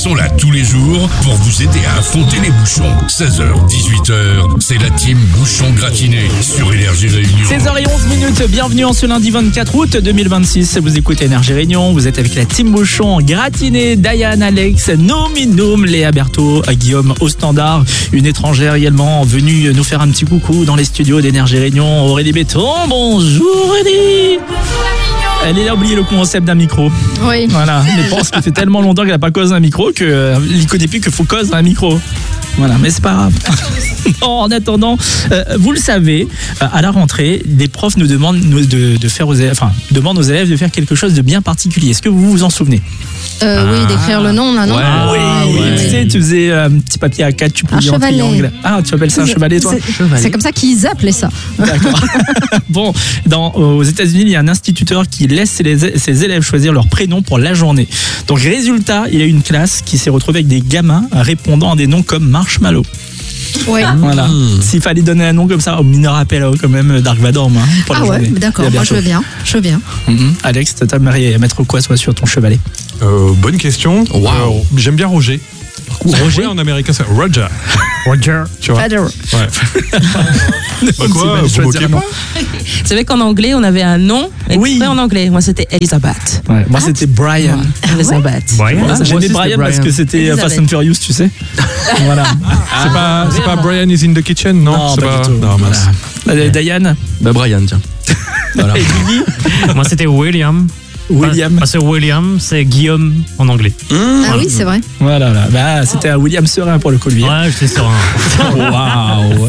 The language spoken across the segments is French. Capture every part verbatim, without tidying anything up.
sont là tous les jours pour vous aider à affronter les bouchons. seize heures, dix-huit heures, c'est la team Bouchon Gratiné sur Énergie Réunion. seize heures onze minutes, bienvenue en ce lundi vingt-quatre août deux mille vingt-six. Vous écoutez Énergie Réunion, vous êtes avec la team Bouchon Gratiné, Diane, Alex, Nominoum, Léa Berthaud, Guillaume au standard, une étrangère également venue nous faire un petit coucou dans les studios d'Énergie Réunion, Aurélie Béton. Bonjour Aurélie. Elle a oublié le concept d'un micro. Oui. Voilà, il pense que ça fait tellement longtemps qu'elle n'a pas causé d'un micro qu'il euh, ne connaît plus qu'il faut causer un micro. Voilà, mais c'est pas grave. En attendant, euh, vous le savez, euh, à la rentrée, les profs nous demandent nous, de, de faire aux élèves, enfin, demandent aux élèves de faire quelque chose de bien particulier. Est-ce que vous vous en souvenez? Euh, ah. Oui, d'écrire le nom, là, non? Ouais, ah, oui, ouais. Tu sais, tu faisais un petit papier A quatre, tu pliais en triangle. Ah, tu appelles ça un chevalet, toi? C'est, c'est comme ça qu'ils appelaient ça. D'accord. Bon, dans, aux États-Unis, il y a un instituteur qui laisse ses, ses élèves choisir leur prénom pour la journée. Donc, résultat, il y a une classe qui s'est retrouvée avec des gamins répondant à des noms comme Marshmallow. Ouais. Voilà. Mmh. S'il fallait donner un nom comme ça, au mineur appel quand même Dark Vador, hein, pour ah la ouais, journée. d'accord, moi je veux bien, je veux bien. Mmh. Alex, t'aimerais mettre quoi soit sur ton chevalet? euh, Bonne question. Wow. Euh, j'aime bien Roger. Roger en américain, c'est Roger. Roger, tu vois. Roger. Ouais. Bah quoi, vous moquez pas? Tu savais qu'en anglais, on avait un nom exprès oui. en anglais. Moi, c'était Elizabeth. Ouais, moi, ah, c'était Brian. Ouais. Elizabeth. Ouais. Brian. Ouais, j'aimais Brian parce que c'était Elizabeth. Fast and Furious, tu sais. Voilà. Ah, c'est pas, c'est pas Brian is in the kitchen, non? Non, c'est pas, pas du tout. Non, mince. Voilà. Diane? Bah, Brian, tiens. Voilà. Et Guigui? Moi, c'était William. William. Parce que William, c'est Guillaume en anglais. Mmh. Ah voilà. Oui, c'est vrai. Voilà, là. Bah, c'était un William serein pour le coup, lui. Ouais, j'étais serein. Waouh.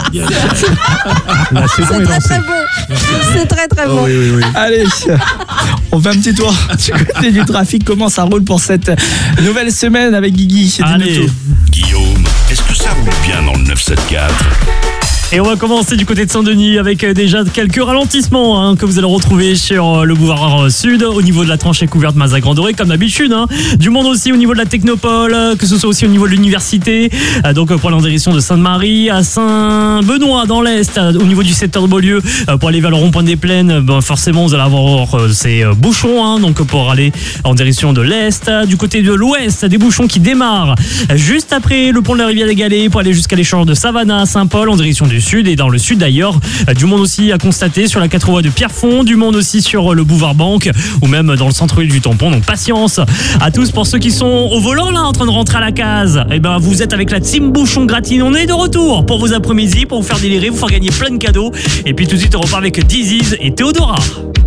C'est très très beau. C'est très très beau. Oh, oui, oui, oui. Allez, on fait un petit tour du côté du trafic. Comment ça roule pour cette nouvelle semaine avec Guigui? Allez. Guillaume, est-ce que ça roule bien dans le neuf cent soixante-quatorze? Et on va commencer du côté de Saint-Denis avec déjà quelques ralentissements hein, que vous allez retrouver sur le boulevard Sud au niveau de la tranchée couverte Mazagran-Doré comme d'habitude. Hein. Du monde aussi au niveau de la Technopole, que ce soit aussi au niveau de l'université. Euh, donc pour aller en direction de Sainte-Marie, à Saint-Benoît dans l'Est, au niveau du secteur de Beaulieu, euh, pour aller vers le rond-point des Plaines, ben, forcément vous allez avoir euh, ces euh, bouchons. Hein, donc pour aller en direction de l'Est. Du côté de l'Ouest, des bouchons qui démarrent juste après le pont de la Rivière des Galets pour aller jusqu'à l'échange de Savannah à Saint-Paul en direction du Sud et dans le Sud d'ailleurs. Du monde aussi à constater sur la quatre voies de Pierrefonds, du monde aussi sur le boulevard Banque ou même dans le centre-ville du Tampon. Donc patience à tous pour ceux qui sont au volant là en train de rentrer à la case. Et ben vous êtes avec la team Bouchon Gratine. On est de retour pour vos après-midi, pour vous faire délirer, vous faire gagner plein de cadeaux. Et puis tout de suite on repart avec Diziz et Théodora.